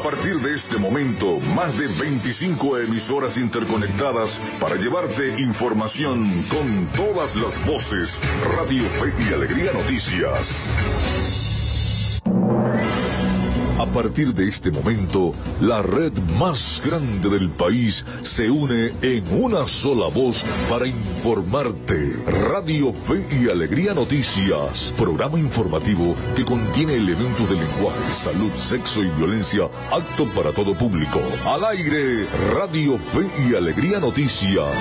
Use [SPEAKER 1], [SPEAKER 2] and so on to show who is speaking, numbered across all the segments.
[SPEAKER 1] partir de este momento, más de 25 emisoras interconectadas para llevarte información con todas las voces. Radio Fe y Alegría Noticias. A partir de este momento, la red más grande del país se une en una sola voz para informarte. Radio Fe y Alegría Noticias, programa informativo que contiene elementos de lenguaje, salud, sexo y violencia, apto para todo público. Al aire, Radio Fe y Alegría Noticias.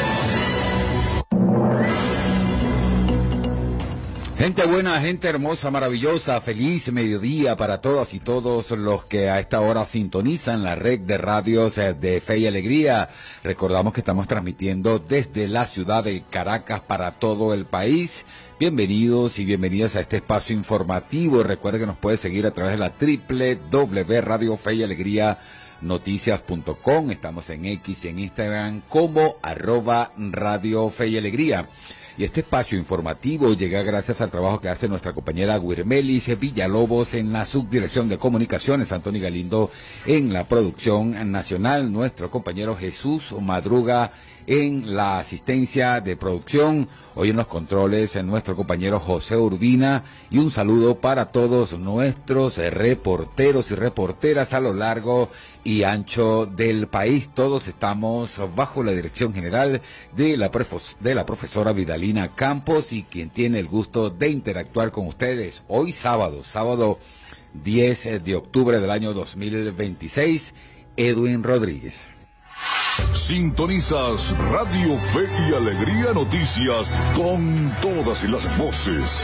[SPEAKER 2] Gente buena, gente hermosa, maravillosa, feliz mediodía para todas y todos los que a esta hora sintonizan la red de radios de Fe y Alegría. Recordamos que estamos transmitiendo desde la ciudad de Caracas para todo el país. Bienvenidos y bienvenidas a este espacio informativo. Recuerden que nos puede seguir a través de la www.radiofeyalegrianoticias.com. Estamos en X y en Instagram como @Radio Fe y Alegría. Y este espacio informativo llega gracias al trabajo que hace nuestra compañera Guirmelis Villalobos en la subdirección de comunicaciones, Antonio Galindo en la producción nacional, nuestro compañero Jesús Madruga en la asistencia de producción, hoy en los controles nuestro compañero José Urbina, y un saludo para todos nuestros reporteros y reporteras a lo largo y ancho del país. Todos estamos bajo la dirección general de la profesora Vidalina Campos, y quien tiene el gusto de interactuar con ustedes hoy sábado 10 de octubre del año 2026, Edwin Rodríguez.
[SPEAKER 1] Sintonizas Radio Fe y Alegría Noticias con todas las voces.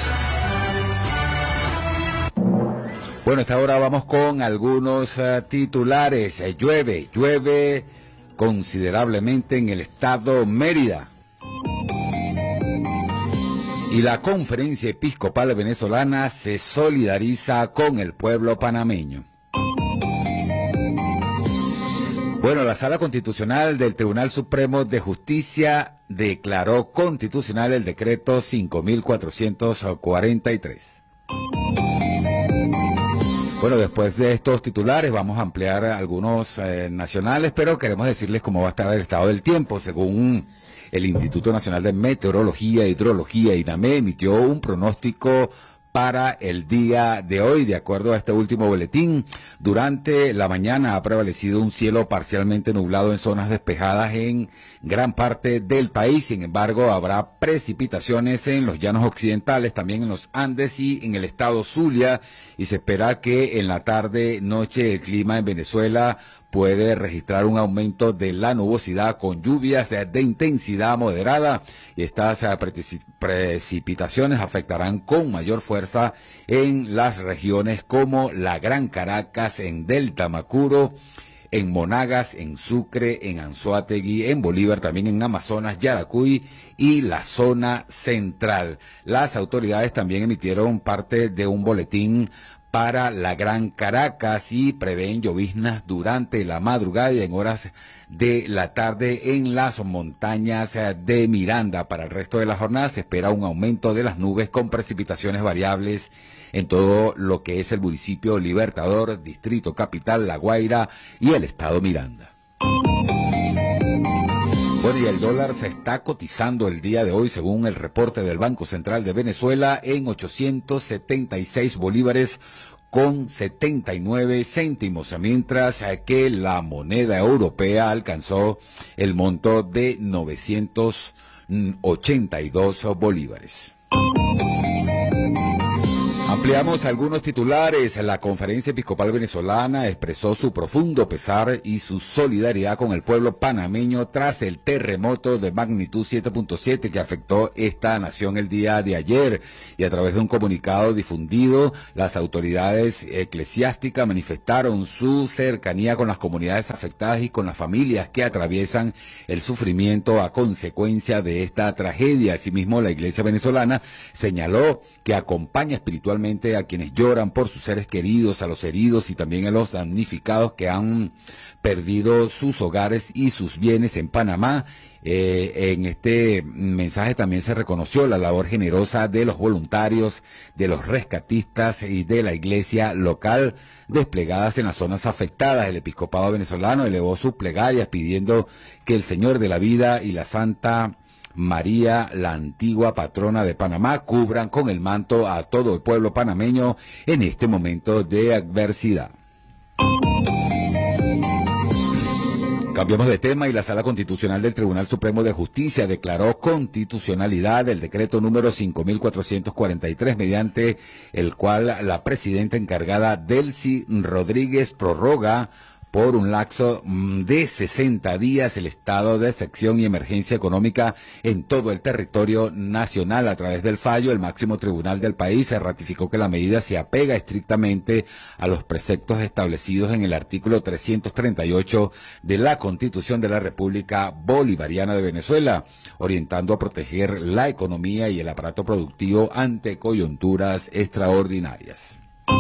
[SPEAKER 2] Bueno, a esta hora vamos con algunos titulares. Llueve considerablemente en el estado Mérida. Y la Conferencia Episcopal Venezolana se solidariza con el pueblo panameño. Bueno, la Sala Constitucional del Tribunal Supremo de Justicia declaró constitucional el decreto 5.443. Bueno, después de estos titulares vamos a ampliar algunos nacionales, pero queremos decirles cómo va a estar el estado del tiempo. Según el Instituto Nacional de Meteorología e Hidrología, INAME, emitió un pronóstico para el día de hoy. De acuerdo a este último boletín, durante la mañana ha prevalecido un cielo parcialmente nublado en zonas despejadas en gran parte del país. Sin embargo, habrá precipitaciones en los llanos occidentales, también en los Andes y en el estado Zulia, y se espera que en la tarde-noche el clima en Venezuela puede registrar un aumento de la nubosidad con lluvias de intensidad moderada, y estas precipitaciones afectarán con mayor fuerza en las regiones como la Gran Caracas, en Delta Macuro, en Monagas, en Sucre, en Anzoátegui, en Bolívar, también en Amazonas, Yaracuy y la zona central. Las autoridades también emitieron parte de un boletín para la Gran Caracas y prevén lloviznas durante la madrugada y en horas de la tarde en las montañas de Miranda. Para el resto de la jornada se espera un aumento de las nubes con precipitaciones variables en todo lo que es el municipio Libertador, Distrito Capital, La Guaira y el estado Miranda. Bueno, y el dólar se está cotizando el día de hoy, según el reporte del Banco Central de Venezuela, en 876 bolívares con 79 céntimos, mientras que la moneda europea alcanzó el monto de 982 bolívares. Ampliamos algunos titulares. La Conferencia Episcopal Venezolana expresó su profundo pesar y su solidaridad con el pueblo panameño tras el terremoto de magnitud 7.7 que afectó esta nación el día de ayer. Y a través de un comunicado difundido, las autoridades eclesiásticas manifestaron su cercanía con las comunidades afectadas y con las familias que atraviesan el sufrimiento a consecuencia de esta tragedia. Asimismo, la Iglesia venezolana señaló que acompaña espiritualmente a quienes lloran por sus seres queridos, a los heridos y también a los damnificados que han perdido sus hogares y sus bienes en Panamá, En este mensaje también se reconoció la labor generosa de los voluntarios, de los rescatistas y de la iglesia local desplegadas en las zonas afectadas. El episcopado venezolano elevó sus plegarias pidiendo que el Señor de la Vida y la Santa María, la antigua patrona de Panamá, cubran con el manto a todo el pueblo panameño en este momento de adversidad. Cambiamos de tema y la Sala Constitucional del Tribunal Supremo de Justicia declaró constitucionalidad del decreto número 5443, mediante el cual la presidenta encargada Delcy Rodríguez prorroga por un lapso de 60 días el estado de excepción y emergencia económica en todo el territorio nacional. A través del fallo, el máximo tribunal del país se ratificó que la medida se apega estrictamente a los preceptos establecidos en el artículo 338 de la Constitución de la República Bolivariana de Venezuela, orientando a proteger la economía y el aparato productivo ante coyunturas extraordinarias.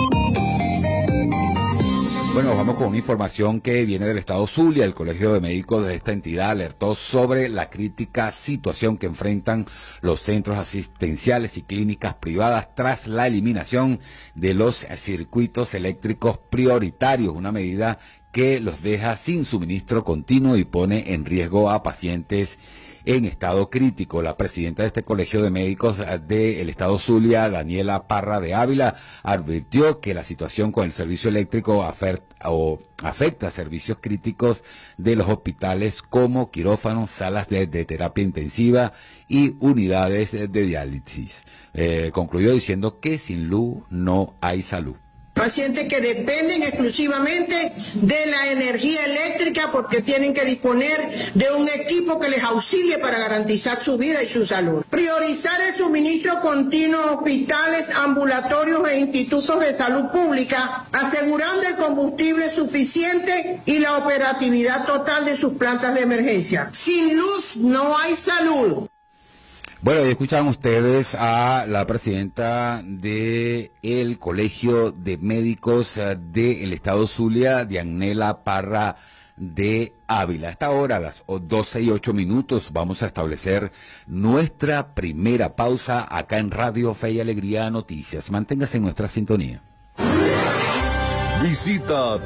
[SPEAKER 2] Bueno, vamos con una información que viene del estado Zulia. El Colegio de Médicos de esta entidad alertó sobre la crítica situación que enfrentan los centros asistenciales y clínicas privadas tras la eliminación de los circuitos eléctricos prioritarios, una medida que los deja sin suministro continuo y pone en riesgo a pacientes en estado crítico. La presidenta de este Colegio de Médicos del estado Zulia, Daniela Parra de Ávila, advirtió que la situación con el servicio eléctrico afecta servicios críticos de los hospitales como quirófanos, salas de terapia intensiva y unidades de diálisis. Concluyó diciendo que sin luz no hay salud.
[SPEAKER 3] Pacientes que dependen exclusivamente de la energía eléctrica porque tienen que disponer de un equipo que les auxilie para garantizar su vida y su salud. Priorizar el suministro continuo a hospitales, ambulatorios e institutos de salud pública, asegurando el combustible suficiente y la operatividad total de sus plantas de emergencia. Sin luz no hay salud.
[SPEAKER 2] Bueno, y escuchaban ustedes a la presidenta del Colegio de Médicos del Estado Zulia, Daniela Parra de Ávila. A esta hora, a las 12:08, vamos a establecer nuestra primera pausa acá en Radio Fe y Alegría Noticias. Manténgase en nuestra sintonía.
[SPEAKER 1] Visita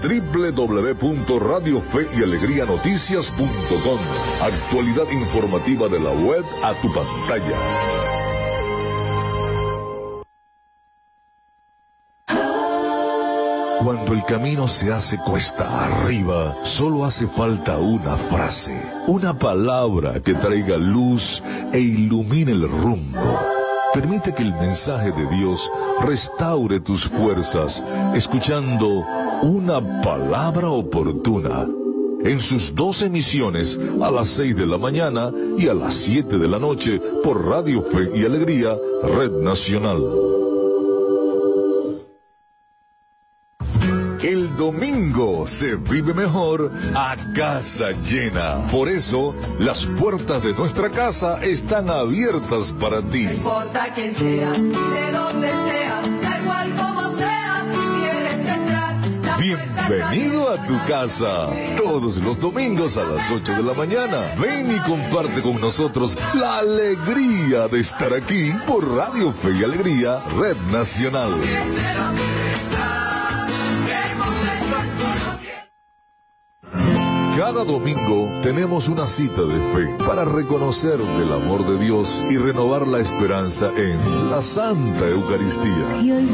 [SPEAKER 1] www.radiofeyalegrianoticias.com. Actualidad informativa de la web a tu pantalla. Cuando el camino se hace cuesta arriba, solo hace falta una frase, una palabra que traiga luz e ilumine el rumbo. Permite que el mensaje de Dios restaure tus fuerzas, escuchando una palabra oportuna. En sus 2 emisiones, a las 6 de la mañana y a las 7 de la noche, por Radio Fe y Alegría, Red Nacional. El domingo se vive mejor a casa llena. Por eso, las puertas de nuestra casa están abiertas para ti.
[SPEAKER 4] No importa quién sea, de donde sea, da igual como sea, si quieres entrar.
[SPEAKER 1] Bienvenido a tu casa. Todos los domingos a las 8 de la mañana. Ven y comparte con nosotros la alegría de estar aquí por Radio Fe y Alegría, Red Nacional. Cada domingo tenemos una cita de fe para reconocer del amor de Dios y renovar la esperanza en la Santa Eucaristía.